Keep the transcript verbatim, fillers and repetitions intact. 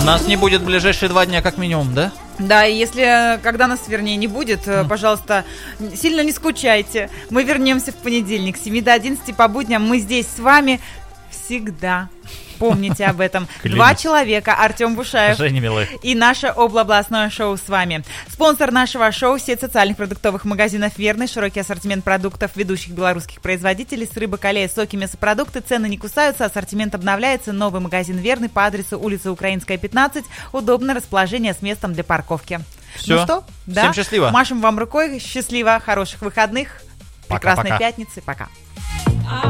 Нас не будет в ближайшие два дня как минимум, да? Да, и если, когда нас, вернее, не будет, mm. пожалуйста, сильно не скучайте. Мы вернемся в понедельник с семи до одиннадцати по будням. Мы здесь с вами всегда. Помните об этом. Два человека, Артем Бушаев и наше областное шоу с вами. Спонсор нашего шоу — сеть социальных продуктовых магазинов «Верный», широкий ассортимент продуктов ведущих белорусских производителей с рыбы, калея, соки, мясопродукты. Цены не кусаются, ассортимент обновляется. Новый магазин «Верный» по адресу улица Украинская, пятнадцать. Удобное расположение с местом для парковки. Все. Ну что? Всем да. счастливо. Машем вам рукой. Счастливо, хороших выходных. Пока, прекрасной пока. пятницы. Пока.